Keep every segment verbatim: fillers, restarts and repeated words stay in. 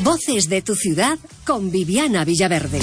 Voces de tu ciudad con Viviana Villaverde.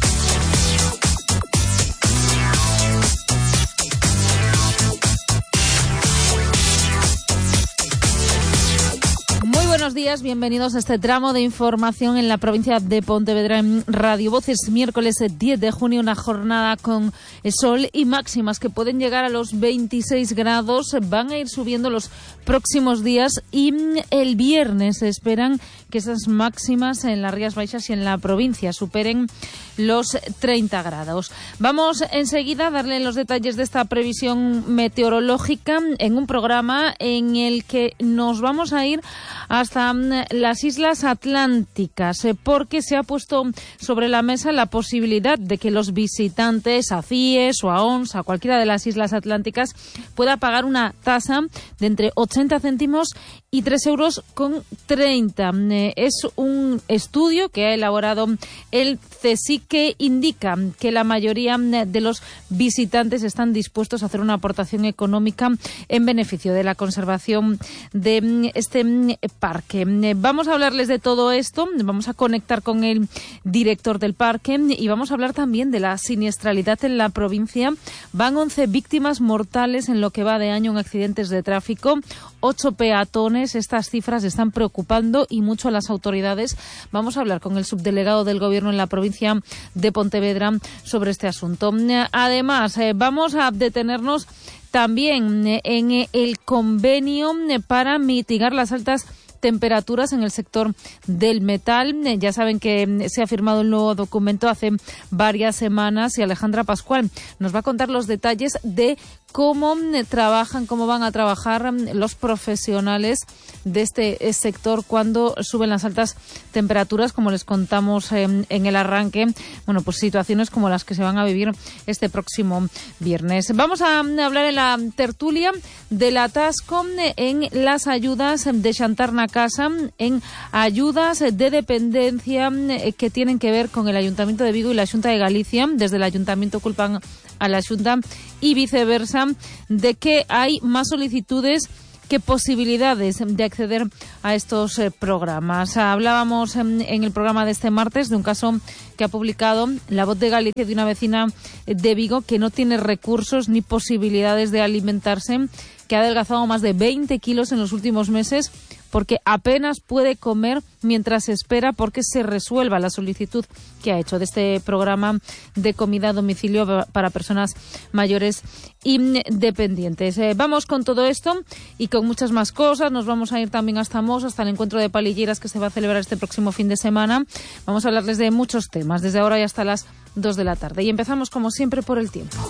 Buenos días, bienvenidos a este tramo de información en la provincia de Pontevedra en Radio Voces. Miércoles diez de junio, una jornada con sol y máximas que pueden llegar a los veintiséis grados. Van a ir subiendo los próximos días y el viernes se esperan que esas máximas en las Rías Baixas y en la provincia superen los treinta grados. Vamos enseguida a darle los detalles de esta previsión meteorológica en un programa en el que nos vamos a ir hasta las Islas Atlánticas, porque se ha puesto sobre la mesa la posibilidad de que los visitantes a CIES o a O N S, a cualquiera de las Islas Atlánticas, pueda pagar una tasa de entre ochenta céntimos y tres euros con treinta. Es un estudio que ha elaborado el CSIC que indica que la mayoría de los visitantes están dispuestos a hacer una aportación económica en beneficio de la conservación de este parque. Vamos a hablarles de todo esto, vamos a conectar con el director del parque y vamos a hablar también de la siniestralidad en la provincia. Van once víctimas mortales en lo que va de año en accidentes de tráfico, ocho peatones. Estas cifras están preocupando y mucho a las autoridades. Vamos a hablar con el subdelegado del Gobierno en la provincia de Pontevedra sobre este asunto. Además, eh, vamos a detenernos también en el convenio para mitigar las altas temperaturas en el sector del metal. Ya saben que se ha firmado el nuevo documento hace varias semanas y Alejandra Pascual nos va a contar los detalles de cómo trabajan, cómo van a trabajar los profesionales de este sector cuando suben las altas temperaturas, como les contamos en el arranque. Bueno, pues situaciones como las que se van a vivir este próximo viernes. Vamos a hablar en la tertulia del atasco en las ayudas de Xantarna Casa, en ayudas de dependencia que tienen que ver con el Ayuntamiento de Vigo y la Xunta de Galicia. Desde el Ayuntamiento culpan a la Xunta y viceversa de que hay más solicitudes que posibilidades de acceder a estos eh, programas. Hablábamos en, en el programa de este martes de un caso que ha publicado La Voz de Galicia de una vecina de Vigo que no tiene recursos ni posibilidades de alimentarse, que ha adelgazado más de veinte kilos en los últimos meses porque apenas puede comer mientras espera porque se resuelva la solicitud que ha hecho de este programa de comida a domicilio para personas mayores y dependientes. Eh, vamos con todo esto y con muchas más cosas. Nos vamos a ir también hasta Mos, hasta el encuentro de palilleras que se va a celebrar este próximo fin de semana. Vamos a hablarles de muchos temas, desde ahora y hasta las dos de la tarde. Y empezamos, como siempre, por el tiempo.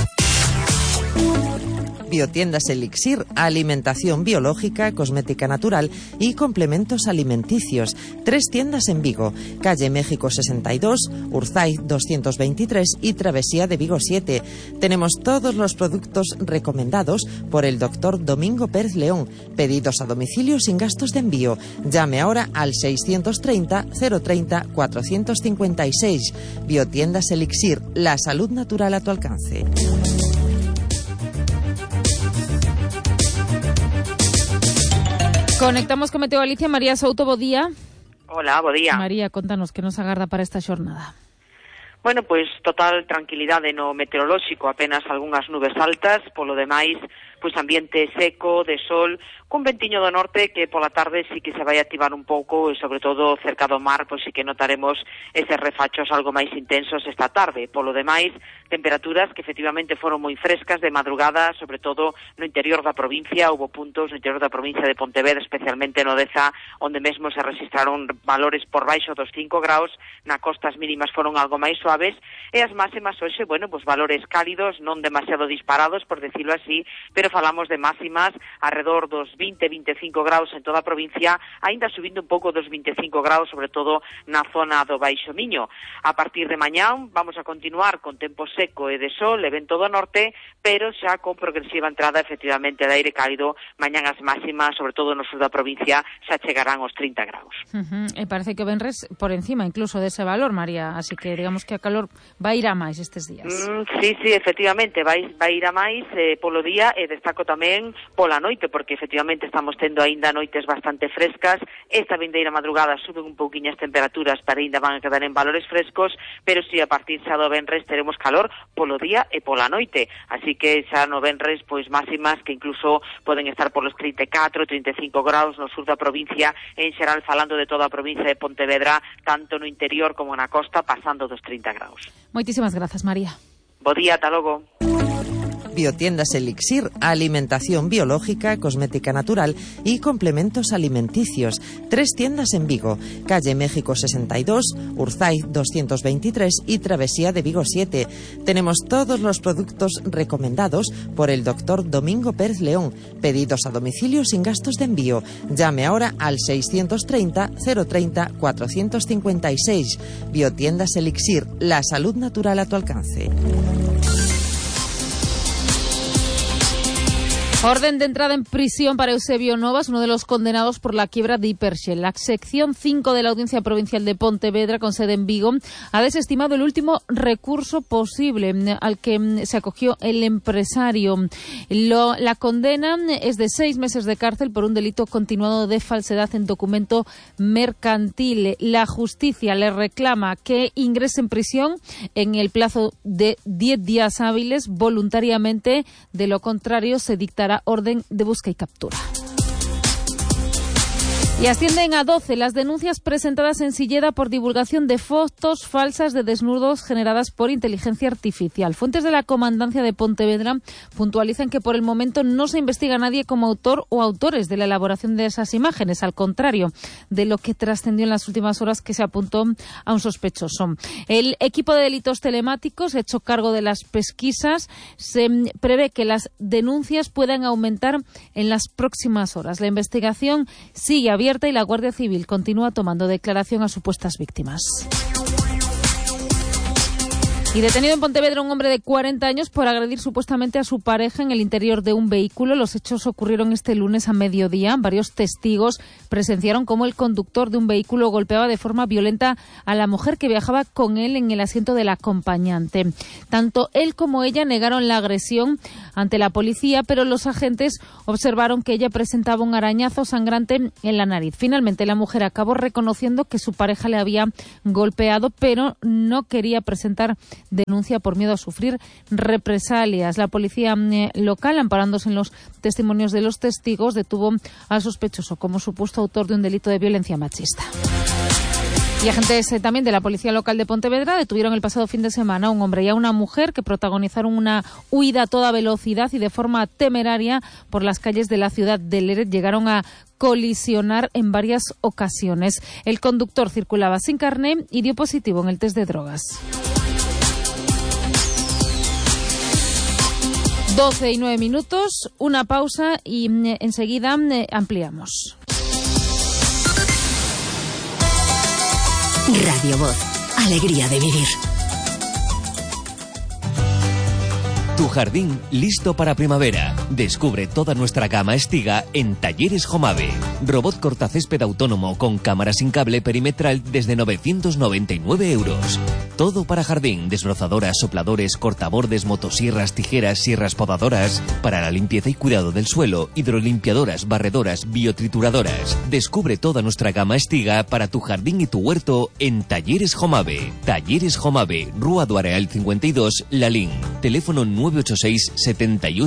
Biotiendas Elixir, alimentación biológica, cosmética natural y complementos alimenticios. Tres tiendas en Vigo, calle México sesenta y dos, Urzay doscientos veintitrés y Travesía de Vigo siete. Tenemos todos los productos recomendados por el doctor Domingo Pérez León. Pedidos a domicilio sin gastos de envío. Llame ahora al seiscientos treinta, cero treinta, cuatrocientos cincuenta y seis. Biotiendas Elixir, la salud natural a tu alcance. Conectamos con Meteo Galicia. María Souto, bo día. Hola, bo día. María, contanos que nos agarda para esta xornada. Bueno, pois total tranquilidade no meteorolóxico, apenas algunhas nubes altas, polo demais, pois ambiente seco, de sol, cun ventiño do norte que pola tarde sí que se vai activar un pouco e sobre todo cerca do mar, pois sí que notaremos eses refachos algo máis intensos esta tarde. Polo demais, temperaturas que efectivamente foron moi frescas de madrugada, sobre todo no interior da provincia, houve puntos no interior da provincia de Pontevedra, especialmente no Deza, onde mesmo se registraron valores por baixo dos cinco graus, na costa as mínimas foron algo máis suaves, e as máximas hoxe, bueno, pues valores cálidos, non demasiado disparados, por decirlo así, pero falamos de máximas alrededor dos vinte, veinticinco graus en toda a provincia, aínda subindo un pouco dos veinticinco graus, sobre todo na zona do Baixo Miño. A partir de mañán vamos a continuar con tempo seco e de sol e vento do norte, pero xa con progresiva entrada efectivamente de aire cálido. Mañán as máximas, sobre todo no sur da provincia, xa chegarán aos trinta graus. Uh-huh. E parece que o venres por encima incluso dese valor, María, así que digamos que a calor vai ir a máis estes días. Mm, sí, sí, efectivamente, vai, vai ir a máis eh, polo día e destaco tamén pola noite, porque efectivamente efectivamente estamos tendo aínda noites bastante frescas. Esta vindeira madrugada suben un pouquiño as temperaturas, pero aínda van a quedar en valores frescos, pero si a partir xa do venres teremos calor polo día e pola noite, así que xa no venres pois máximas que incluso poden estar polos treinta e catro, treinta e cinco graus no sur da provincia, en xeral falando de toda a provincia de Pontevedra, tanto no interior como na costa, pasando dos treinta graus. Moitísimas grazas, María. Bo día, ata logo. Biotiendas Elixir, alimentación biológica, cosmética natural y complementos alimenticios. Tres tiendas en Vigo, calle México sesenta y dos, Urzaiz doscientos veintitrés y Travesía de Vigo siete. Tenemos todos los productos recomendados por el doctor Domingo Pérez León. Pedidos a domicilio sin gastos de envío. Llame ahora al seiscientos treinta, cero treinta, cuatrocientos cincuenta y seis. Biotiendas Elixir, la salud natural a tu alcance. Orden de entrada en prisión para Eusebio Novas, uno de los condenados por la quiebra de Hipershell. La sección cinco de la Audiencia Provincial de Pontevedra, con sede en Vigo, ha desestimado el último recurso posible al que se acogió el empresario. Lo, la condena es de seis meses de cárcel por un delito continuado de falsedad en documento mercantil. La justicia le reclama que ingrese en prisión en el plazo de diez días hábiles voluntariamente. De lo contrario, se dictará orden de busca y captura. Y ascienden a doce las denuncias presentadas en Silleda por divulgación de fotos falsas de desnudos generadas por inteligencia artificial. Fuentes de la Comandancia de Pontevedra puntualizan que por el momento no se investiga a nadie como autor o autores de la elaboración de esas imágenes, al contrario de lo que trascendió en las últimas horas, que se apuntó a un sospechoso. El equipo de delitos telemáticos ha hecho cargo de las pesquisas. Se prevé que las denuncias puedan aumentar en las próximas horas. La investigación sigue abierta y la Guardia Civil continúa tomando declaración a supuestas víctimas. Y detenido en Pontevedra un hombre de cuarenta años por agredir supuestamente a su pareja en el interior de un vehículo. Los hechos ocurrieron este lunes a mediodía. Varios testigos presenciaron cómo el conductor de un vehículo golpeaba de forma violenta a la mujer que viajaba con él en el asiento del acompañante. Tanto él como ella negaron la agresión ante la policía, pero los agentes observaron que ella presentaba un arañazo sangrante en la nariz. Finalmente, la mujer acabó reconociendo que su pareja le había golpeado, pero no quería presentar denuncia por miedo a sufrir represalias. La policía local, amparándose en los testimonios de los testigos, detuvo al sospechoso como supuesto autor de un delito de violencia machista. Y agentes eh, también de la Policía Local de Pontevedra detuvieron el pasado fin de semana a un hombre y a una mujer que protagonizaron una huida a toda velocidad y de forma temeraria por las calles de la ciudad de Lérez. Llegaron a colisionar en varias ocasiones. El conductor circulaba sin carné y dio positivo en el test de drogas. doce y nueve minutos, una pausa y eh, enseguida eh, ampliamos. Radio Voz, alegría de vivir. Tu jardín listo para primavera. Descubre toda nuestra gama Estiga en Talleres Jomave. Robot cortacésped autónomo con cámara sin cable perimetral desde novecientos noventa y nueve euros. Todo para jardín, desbrozadoras, sopladores, cortabordes, motosierras, tijeras, sierras podadoras. Para la limpieza y cuidado del suelo, hidrolimpiadoras, barredoras, biotrituradoras. Descubre toda nuestra gama Estiga para tu jardín y tu huerto en Talleres Jomave. Talleres Jomave, Rúa do Areal cincuenta y dos, Lalín. Teléfono nueve ocho seis, setenta y ocho